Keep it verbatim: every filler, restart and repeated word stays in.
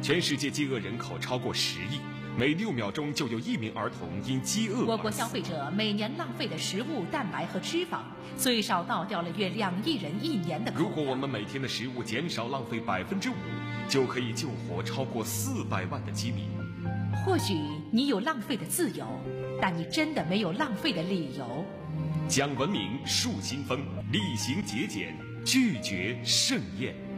全世界饥饿人口超过十亿，每六秒钟就有一名儿童因饥饿而死。 我国消费者每年浪费的食物、蛋白和脂肪，最少倒掉了约两亿人一年的口粮。 如果我们每天的食物减少浪费百分之五，就可以救活超过四百万的饥民。 或许你有浪费的自由，但你真的没有浪费的理由。 讲文明，树新风，厉行节俭，拒绝盛宴。